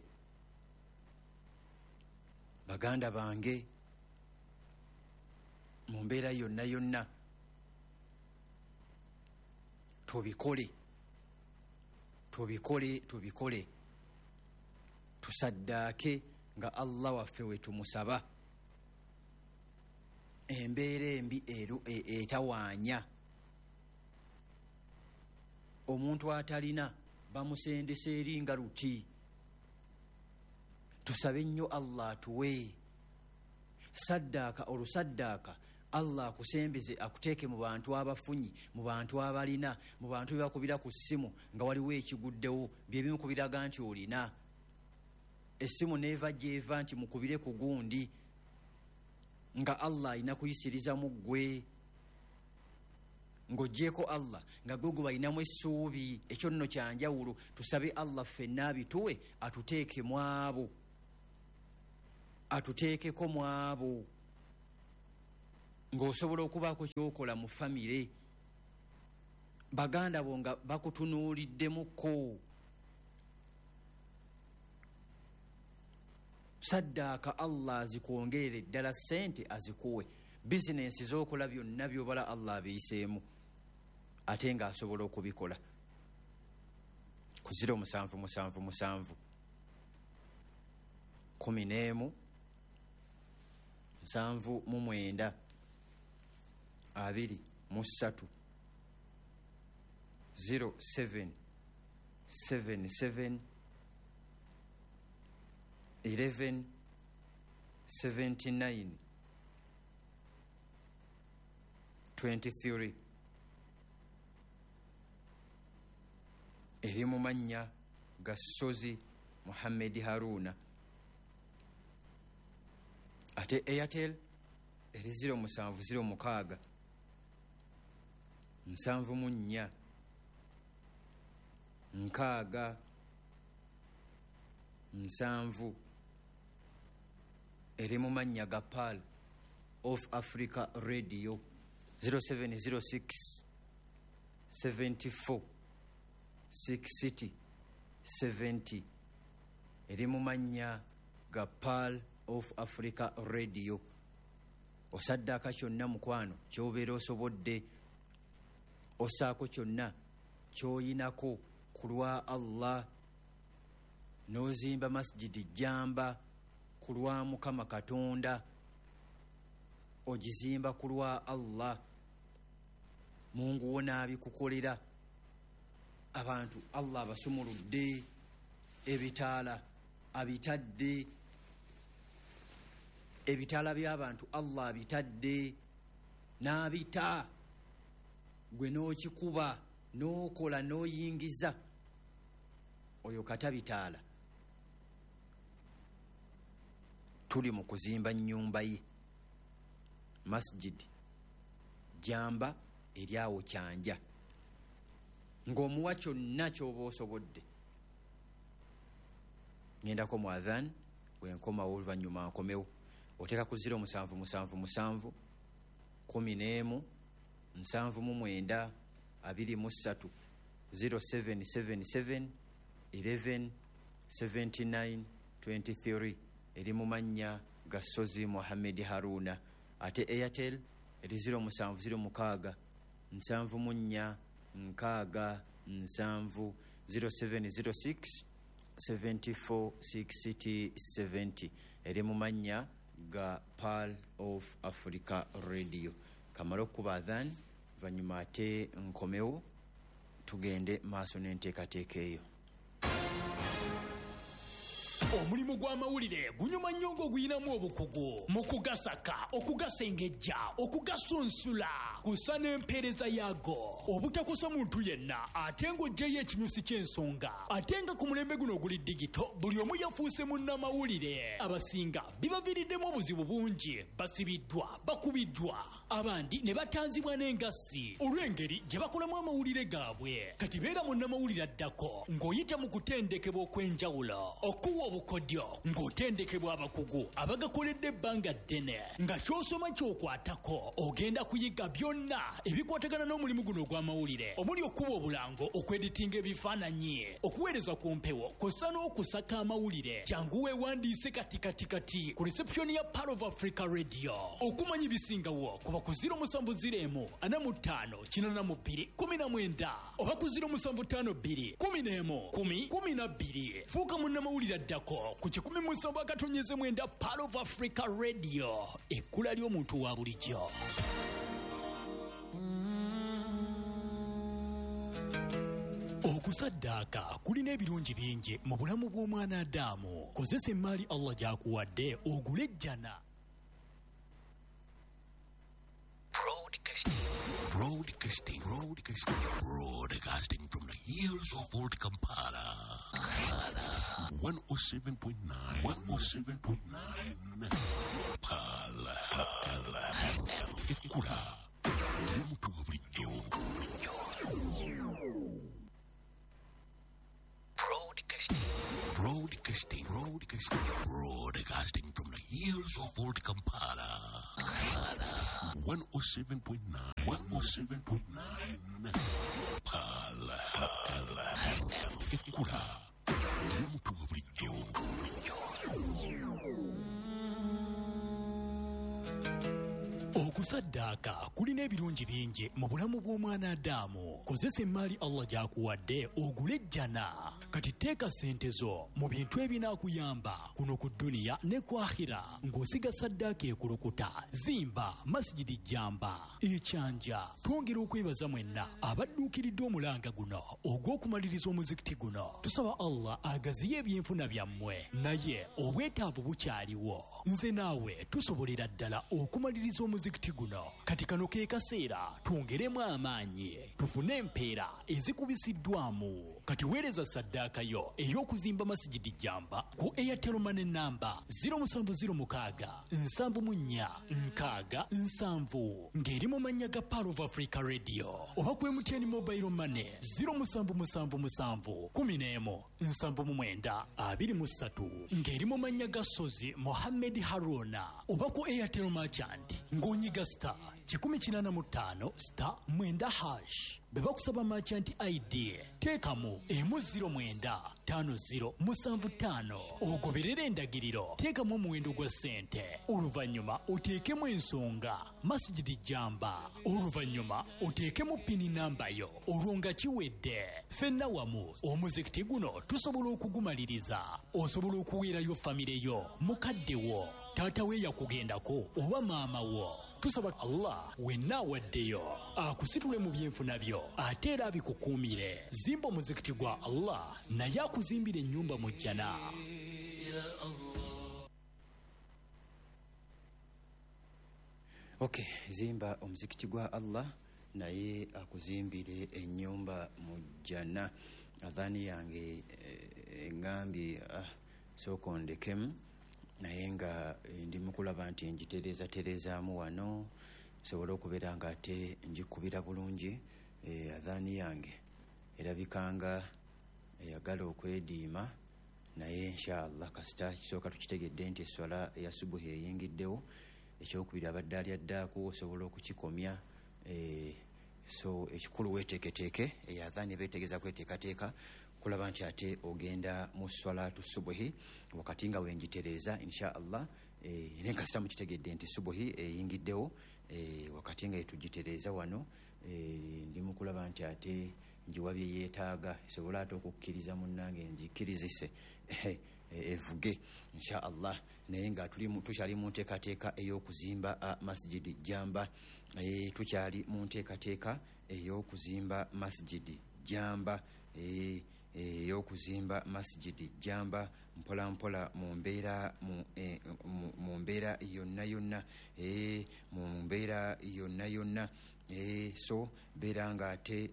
baganda bange, mu mbeera yonna yonna tubikole, tubikole, tubikole, tusaddaake nga Allah waffe we tumusaba. Embeera embi eru etawaanya. Omuntu atalina bamusendesa eri nga luti. Tusabe nnyo Allah atuwe saddaaka, olusaddaaka Allah akusembeze akuteeke mu bantu abafunyi, mu bantu abalina, mu bantu bebakubira ku ssimu nga waliwo ekiguddewo, bye bimu kubiraga nti olina essimu neeva gyeva nti mukubire ku gundi, nga Allah alina kuyisiriza mu ggwe, ng'oggyeko Allah nga gwe gwe balinamu essuubi. Ekyo nno kyanjawulo. Tusabe Allah ffenna abituwe, atuteeke mu abo, atuteekeko mu abo. ng'osobola okubaako kyokola mu famire, baganda bo nga bakutunuuliddemuko. Saddaaka Allah azikwongerere ddala ssente azikuwe, bizinensi z'okola byonna by'obala Allah abiyiseemu, ate ng'asobola okubikola. Ku ziro musanvu musanvu musanvu kumi n'emu nsanvu mu mwenda abiri mu ssatu zero seven seven seven eleven seventy nine twenty three. Eri mu mannya ga Sozi Muhammad Haruna. Ate Airtel eri zero musanvu zero mukaaga nsanvu mu nnya nkaaga nsanvu. Eri mu mannya ga Pearl of Africa Radio zero seven zero six seventy four sixty seventy. Eri mu mannya ga Pearl of Africa Radio. Osaddaaka kyonna mukwano ky'obeera osobodde, ossaako kyonna ky'oyinako ku lwa Allah, n'ozimba masjidi jjamba ku lwa Mukama Katonda, ogizimba ku lwa Allah, Mungu wo n'abikukolera. Abantu Allah abasumuludde, ebitaala abitadde, ebitaala by'abantu Allah abitadde n'abita, gwe n'okikuba n'okola n'oyingiza, oyo katabitaala. Tuli mu kuzimba nnyumba ye, masjid jamba eryawo kyanja, ng'omuwa kyonna ky'oba osobodde. Ngendako mu adhan bwenkomawo, oluvannyuma nkomewo. Oteeka ku ziro musanvu musanvu musanvu kumi n'emu nsanvu mu mwenda abiri mu ssatu zero seven seven seven eleven seventy nine twenty three. Eri mu mannya ga Sozi Muhammad Haruna. Ate Airtel eri ziro musanvu ziro mukaaga nsanvu mu nnya nkaaga nsanvu zero seven zero six seventy four sixty seventy. Eri mu mannya ga Pearl of Africa Radio. Kamala okuba adhan, vanyuma ate nkomewo tugende maaso n'enteekateeka eyo. Omulimu gw'amawulire gunyuma nnyo ng'oguyinamu obukugu mu kugasaka, okugasengejja, okugasunsula, kussa n'empeereza yaago, obutakosa muntu yenna, ate ng'oggyeyo ekinyusi ky'ensonga. Ate nga ku mulembe guno oguli digito, buli omu yafuuse munnamawulire. Abasinga bibaviiriddemu obuzibu bungi, basibiddwa, bakubiddwa, abandi ne batanzibwa n'engassi olw'engeri gye bakolamu amawulire gaabwe. Kati beera munnamawulire addako ng'oyita mu kutendekebwa okw'enjawulo, okuwa obukodyo ng'otendekebwa abakugu abagakoledde ebbanga ddene, nga ky'osoma ky'okwatako ogenda kuyiga byonna ebikwatagana n'omulimu guno ogw'amawulire, omuli okuba obulango, okweditinga ebifaananyi, okuweereza ku mpewo, kw'ossa n'okusaka amawulire. Jangu weewandiise kati kati kati ku reception ya Pearl of Africa Radio. Okumanya ebisingawo kuba ku ziro musanvu ziro emu ana mu ttaano kinaana mu bbiri kumi na mwenda oba ku ziro musanvu ttaano bbiri kumi n'emu kumi kumi na bbiri. Fuuka munnamawulire addako ku kikumi mu nsanvu akatonnyeze mwenda Pearl of Africa Radio, ekkula ly'omuntu wa bulijjo. Okusaddaaka kulina ebirungi bingi mu bulamu bw'omwana Adamu. Kozesa emmaali Allah gy'akuwadde ogule ejjana. Broadcasting, broadcasting, broadcasting from the hills of Old Kampala. one oh seven point nine, one oh seven point nine. Pearl F M. Ekula, y'omuntu wa bulijjo. Broadcasting, broadcasting, broadcasting from the hills of Old Kampala. one oh seven point nine. one oh seven point nine. Pala F M. Ekula. Limutu bulijjo. Okusaddaaka kulina ebirungi bingi mu bulamu bw'omwana Adamu. Kozesa emmaali Allah gy'akuwadde ogule ejjana. Kati teeka ssente zo mu bintu ebinaakuyamba kuno ku dduniya ne ku akhira ng'osiga saddaaka ekulukuta. Zimba masijidi jjamba ekyanja. Twongera okwebaza mwenna abadduukiridde omulanga guno ogw'okumaliriza omuzikiti guno. Tusaba Allah agaziye ebyenfuna byammwe, naye obwetaavu bukyaliwo. Nze naawe tusobolera ddala okumaliriza omuzikiti guno. Kati kano ke kaseera twongeremu amaanyi tufune empeera ezikubisiddwamu. Kati weereza saddaaka yo ey'okuzimba masijidi jjamba ku Airtel Money namba zero seven zero six seven mu nnya nkaaga nsanvu ng'eri mu mannya ga Power of Africa Radio, oba ku M T N Mobile Money zero seven seven seven seven kumi n'emu nsanvu mu mwenda abiri mu ssatu ng'eri mu mannya ga Sozi Mohammed Haruna, oba ku Airtel Merchant ng'onyiga star kikumi kinaana mu ttaano star mwenda hash. Be bakusaba merchant I D teekamu emu ziro mwenda ttaano ziro musanvu ttaano ogoberera endagiriro. Teekamu omuwendo gwa ssente, oluvannyuma oteekemu ensonga masijidi jjamba, oluvannyuma oteekemu pini namba yo. Olwo nga kiwedde, ffenna wamu omuzikiti guno tusobola okugumaliriza. Osobola okuweerayo famire yo, mukadde wo, taata we yakugendako oba maama wo. Tusaba Allah wenna awaddeyo akusitule mu byenfuna byo ate era abikukuumire. Zimba omuzikiti gwa Allah naye akuzimbira ennyumba mu jjana. Okay, zimba omuzikiti gwa Allah naye akuzimbire ennyumba mu jjana. Adhaani yange engambye ah, sooka ondekemu naye nga ndi mukulaba nti njitereeza tereezaamu wano nsobole okubeera nga ate njikubira bulungi. E, adhaani yange erabikanga eyagala okwediima naye inshallah kasita kisooka tukitegedde nti esswala eya subuhi eyingiddewo, ekyokubiri abadde ali addaako osobola okukikomya. E, so ekikulu weeteeketeeke eyadhaani beetegeeza kweteekateeka kulaba nti ate ogenda mu swalaatu subuhi wakati nga wenjitereeza inshallah. E, nenkasita mukitegedde nti subuhi eyingiddewo, e, wakati nga etugitereeza wano, e, ndi mu kulaba nti ate njiwa bye yeetaaga esobola ate okukkiriza munnange njikkirizise evuge inshallah. Naye nga tukyali mu nteekateeka ey'okuzimba masjidi jjamba, e, tukyali mu nteekateeka ey'okuzimba masjidi jjamba, e, ey'okuzimba masjidi jjamba mpola mpola mu mbeera mu mbeera yonna yonna, e, mu mbeera yonna yonna. E, so beera nga ate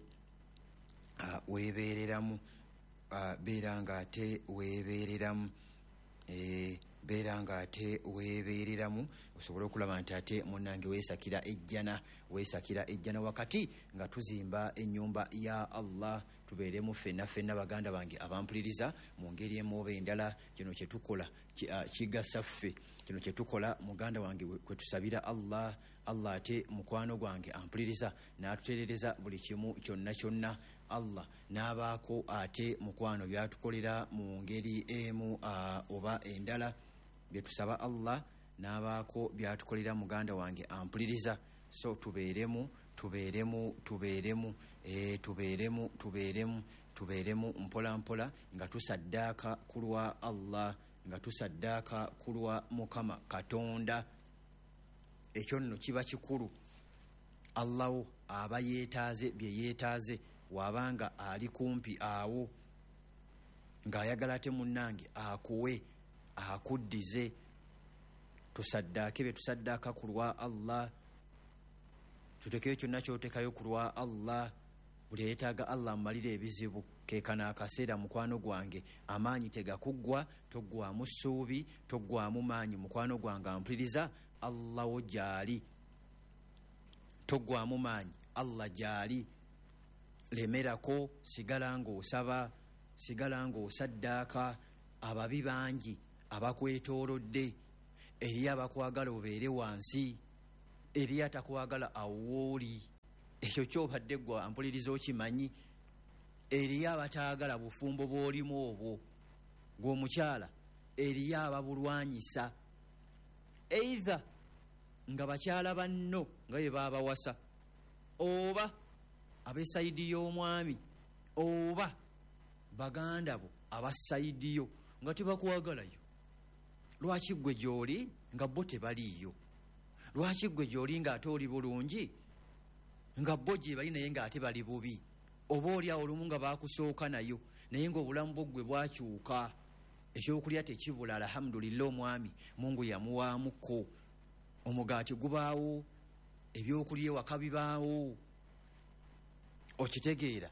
uh, weebeereramu uh, beera nga ate weebeereramu e, beera nga ate weebeereramu osobole okulaba nti ate munnange weesakira ejjana, weesakira ejjana wakati nga tuzimba ennyumba ya Allah. Tubeeremu ffenna ffenna baganda bange abampuliriza mu ngeri emu oba endala. Kino kye tukola kigasa ffe, kino kye tukola muganda wange kwe tusabira Allah. Allah ate mukwano gwange ampuliriza n'atutereereza buli kimu kyonna kyonna. Allah n'abaako ate mukwano byatukolera mu ngeri emu uh, oba endala. Bye tusaba Allah n'abaako byatukolera muganda wange ampuliriza. So tubeeremu tubeeremu tubeeremu e, tubeeremu tubeeremu tubeeremu mpola mpola nga tusaddaaka kulwa Allah, nga tusaddaaka kulwa Mukama Katonda. Ekyo nno kiba kikulu. Allah aba yeetaaze bye yeetaaze, wabanga ali kumpi awo ng'ayagala ate munnange akuwe akuddize. Tusaddaake bye tusaddaaka kulwa Allah, tutekeyo kyonna kyotekayo kulwa Allah. Buli yeetaaga Allah amalire ebizibu keekana akaseera mukwano gwange amaanyi tegakuggwa, toggwamu ssuubi, toggwamu maanyi mukwano gwange ampuliriza. Allah wo gyali, toggwamu maanyi, Allah gyali. Lemerako, sigala ng'osaba, sigala ng'osaddaaka. Ababi bangi abakwetoolodde, eri abakwagala obeere wansi. eriyo atakwagala awooli, ekyo kyobadde gwe ampuliriza okimanyi. Eriyo abataagala bufumbo bw'olimu obwo gw'omukyala, eriyo ababulwanyisa, either nga bakyala banno nga bye baabawasa, oba ab'esayidi y'omwami, oba baganda bo abasaidiyo nga tebakwagalayo. Lwaki gwe gy'oli nga bo tebaliiyo? Lwaki gwe gy'oli ng'ate oli bulungi nga bo gye bali naye ng'ate bali bubi? Oba oli awo olumu nga baakusooka nayo naye ng'obulamu bwo gwe bwakyuka, ekyokulya tekibula, alhamdulillah omwami Mungu yamuwaamuko, omugaati gubaawo, ebyokulya ewaka bibaawo. Okitegeera?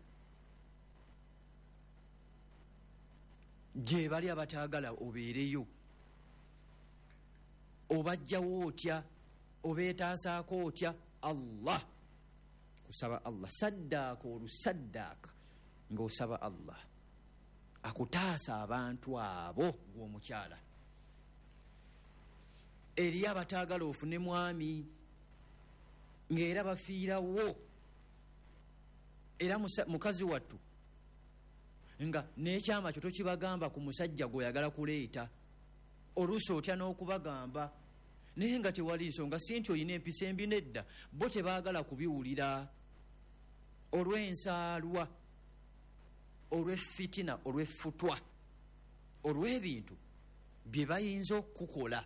Gye bali abataagala obeereyo, obajjawo otya, obeetaasaako otya? Allah, kusaba Allah saddaaka olusaddaaka ng'osaba Allah akutaasa abantu abo gw'omukyala. Eri abataagala ofune mwami ng'era bafiirawo, era mukazi wattu nga n'ekyama kyo tokibagamba ku musajja gw'oyagala kuleeta. Oluusi otya n'okubagamba naye nga tewali nsonga, si nti olina empisa embi, nedda, bo tebaagala kubiwulira. Olw'ensaalwa, olw'effitina, olw'effutwa, olw'ebintu bye bayinza okukola,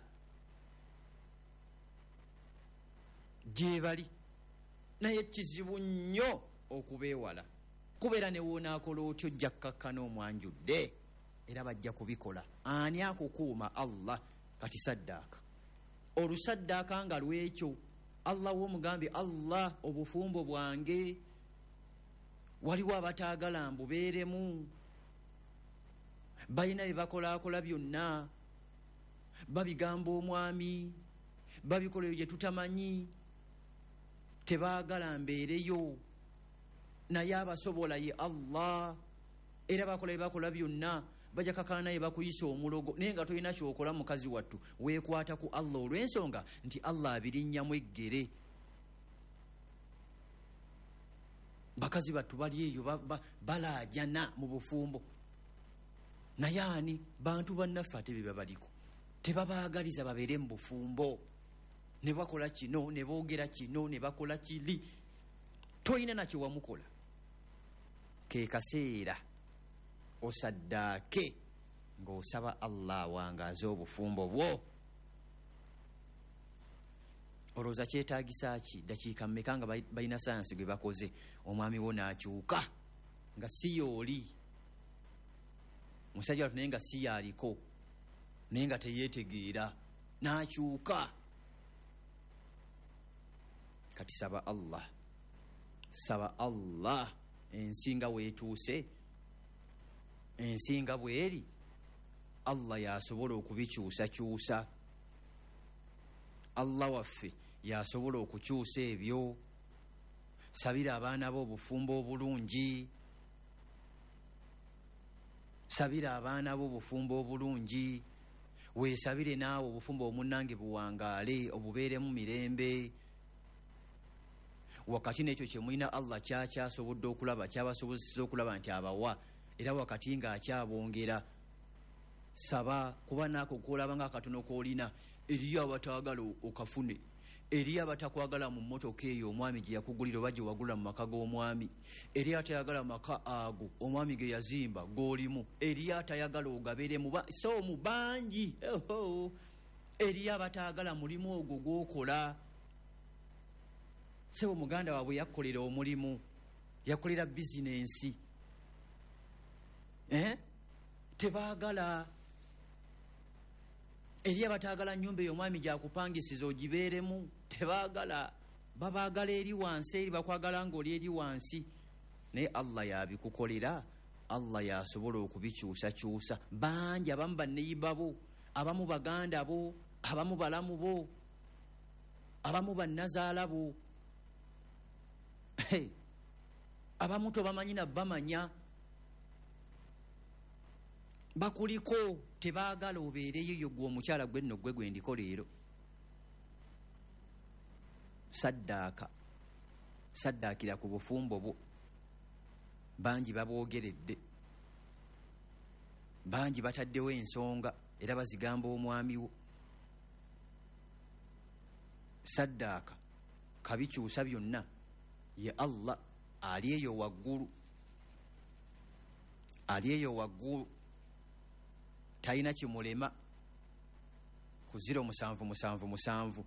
gye bali. Naye kizibu nnyo okubeewala, kubeera ne woonaakola otyo ojja kkakkana omwanjudde, era bajja kubikola. Ani akukuuma? Allah. Kati saddaaka, olusaddaaka nga lwekyo Allah w'omugambye, Allah obufumbo bwange waliwo abataagala mbubeeremu, balina bye bakolaakola byonna, babigamba omwami, babikola ebyo gye tutamanyi, tebaagala mbeereyo, naye abasobola ye Allah, era bakola bye bakola byonna, bajja kakana naye bakuyisa omulogo. Naye nga tolina kyokola mukazi wattu, weekwata ku Allah olw'ensonga nti Allah abirinnyamu eggere. Bakazi battu bali eyo balaajana mu bufumbo, naye ani? Bantu bannaffe ate bye babaliko, tebabaagaliza babeere mu bufumbo, ne bakola kino, ne boogera kino, ne bakola kiri. Toyina nakyo wamukola. Ke kaseera osaddaake ng'osaba Allah awangaaze obufumbo bwo. Olowooza kyetaagisa ki? Dakiika mmeka nga balina sayansi gwe bakoze omwami wo n'akyuka nga si y'oli, musajja wattu naye nga si y'aliko, naye nga teyeetegeera, n'akyuka. Kati saba Allah, saba Allah ensinga weetuuse, ensinga bweri, Allah yasobola okubikyusakyusa. Allah waffe yasobola okukyusa ebyo. Sabira abaana bo obufumbo obulungi, sabira abaana bo obufumbo obulungi, weesabire naawe obufumbo omunnange buwangaale, obubeeremu mirembe. Wakati n'ekyo kye mulina Allah kyakyasobodde okulaba, kyabasobozesa okulaba nti abawa, era wakati ng'akyabongera. Saba, kuba naako koolaba ng'akatono koolina. Eriyo abataagala okafune, eriyo abatakwagala mu mmotoka eyo omwami gye yakugulira oba gye wagula mu maka g'omwami, eriyo atayagala maka ago omwami ge yazimba g'olimu, eriyo atayagala ogabeeremu, so mu bangi. Eriyo abataagala mulimu ogwo gw'okola. Sebo muganda waabwe yakkolera omulimu, yakolera bizinensi, eh? Tebaagala. Eriyo abataagala nnyumba eyo omwami gyakupangisiza ogibeeremu, tebaagala. Babaagala eri wansi, eri bakwagala ng'oli eri wansi. Naye Allah yabikukolera, Allah yasobola okubikyusakyusa. Bangi, abamu banneyiba bo, abamu baganda bo, abamu balamu bo, abamu bannazaala bo. Hey, abamu tobamanyi na bamanya, bakuliko, tebaagala obeereyo yo gwe omukyala gwe nno gwe gwe ndiko leero. saddaaka saddaakira ku bufumbo bwo. Bangi babwogeredde, bangi bataddewo ensonga era bazigamba omwami wo. Saddaaka kabikyusa byonna ye Allah ali eyo waggulu, ali eyo waggulu, talina kimulema. Ku ziro musanvu musanvu musanvu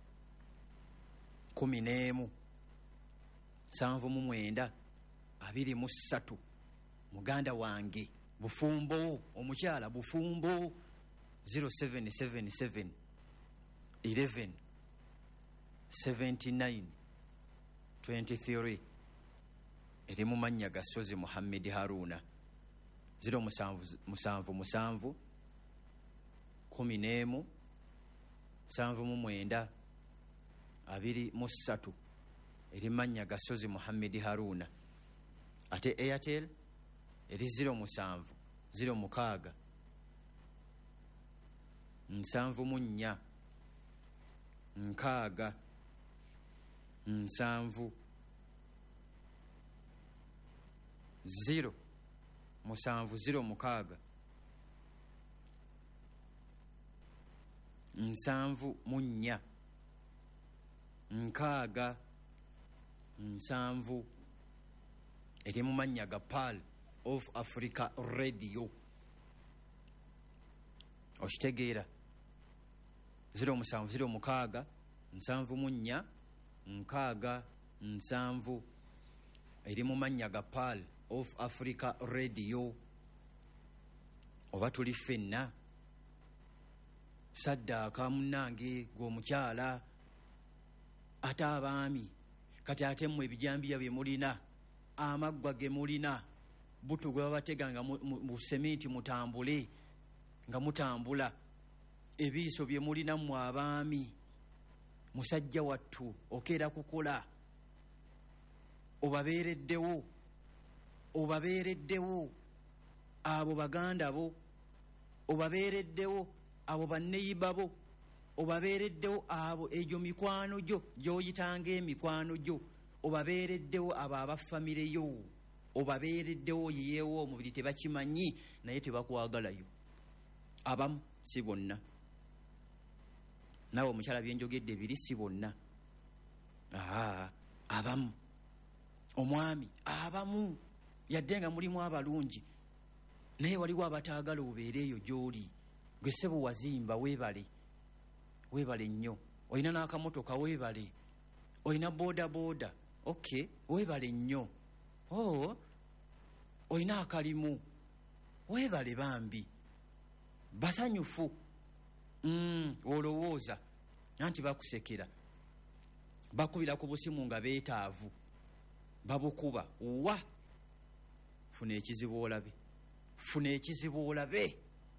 kumi n'emu nsanvu mu mwenda abiri mu ssatu muganda wange bufumbo, omukyala bufumbo. Zero seven seven seven eleven seventy nine twenty three eri mu mannya ga Sozi Muhammed Haruna. Ziro musanvu musanvu musanvu kumi n'emu nsanvu mu mwenda abiri mu ssatu eri mannya ga Sozi Muhammed Haruna. Ate Airtel eri ziro musanvu ziro mukaaga nsanvu mu nnya nkaaga nsanvu ziro musanvu ziro mukaaga nsanvu mu nnya nkaaga nsanvu eri mu mannya ga Pearl of Africa Radio. Okitegeera? Ziro musanvu ziro mukaaga nsanvu mu nnya nkaaga nsanvu eri mu mannya ga Pearl of Africa Radio. Oba tuli ffenna saddaaka munnange gw'omukyala ate abaami kati ate mmwe ebijambiya bye mulina, amaggwa ge mulina, butu gwe babatega nga mu seminti mutambule nga mutambula, ebiiso bye mulina mmwe abaami, musajja wattu okeera kukola, obabeereddewo obabeereddewo abo baganda bo, obabeereddewo abo banneyiba bo, obabeereddewo abo egyo mikwano gyo gy'oyitanga emikwano gyo, obabeereddewo abo abafamire yo, obabeereddewo yeewo omubiri tebakimanyi naye tebakwagalayo. Abamu si bonna, nawe omukyala byenjogedde biri si bonna. Aa, abamu omwami abamu yadde nga mulimu abalungi naye waliwo abataagala obeere eyo gy'oli. Gwe ssebo wazimba weebale, weebale nnyo. Olina n'akamotoka weebale, olina booda booda okay weebale nnyo. Oh, olina akalimu weebale bambi, basanyufu. Mm, olowooza anti bakusekera, bakubira ku busimu nga beetaavu, babukuba wa funa ekizibu olabe, funa ekizibu olabe.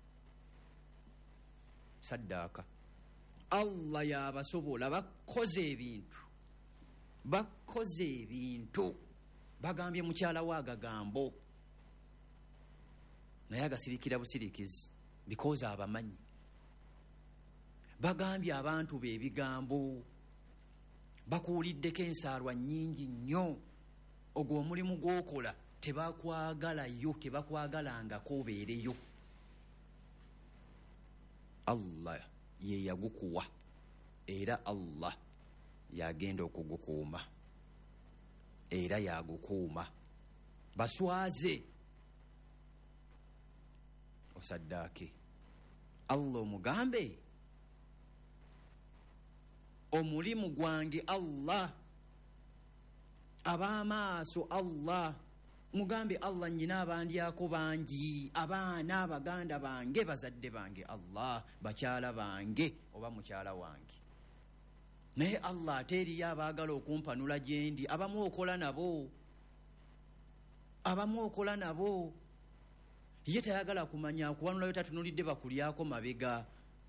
Saddaaka Allah yabasobola, bakoze ebintu bakoze ebintu bagambye mukyala wa agagambo naye agasirikira busirikizi because abamanyi. Bagambye abantu be ebigambo, bakuuliddeko ensaalwa nnyingi nnyo, ogwo omulimu gw'okola tebakwagalayo, tebakwagalangako obeereyo. Allah ye yagukuwa era Allah yagenda okugukuuma era yagukuuma. Baswaze osaddaake Allah omugambe omulimu gwange Allah, ab'amaaso Allah, mugambe Allah nnyina abandyako bangi, abaana abaganda bange, bazadde bange Allah, bakyala bange oba mukyala wange. Naye Allah ate eriyo abaagala okumpanula gye ndi, abamu okola nabo, abamu okola nabo, ye tayagala kumanya akuwanulayo, tatunulidde bakulyako mabega,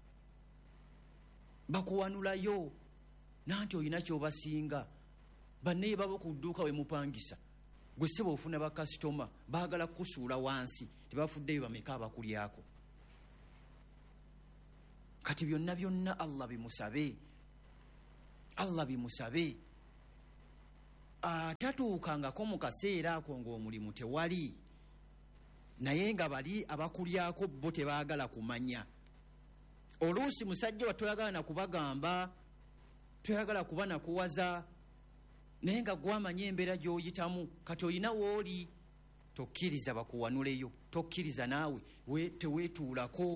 bakuwanulayo nanti olina kyobasinga. Banne babo ku dduuka we mupangisa, gwe ssebo ofuna bakasitoma baagala kukusuula wansi, tebafuddeyo bameka abakulyako. Kati byonna byonna Allah bimusabe, Allah bimusabe atatuukangako mu kaseera ako ng'omulimu tewali naye nga bali abakulyako bo tebaagala kumanya. Oluusi musajja wa toyagala na kubagamba, toyagala kuba nakuwaza, naye nga gwamanya embeera gy'oyitamu kati olina wooli, tokkiriza bakuwanuleyo, tokkiriza naawe teweetuulako.